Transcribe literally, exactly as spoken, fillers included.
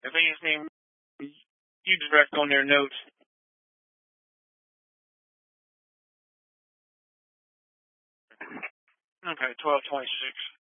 I think his name, you direct on their notes. Okay, twelve twenty-six.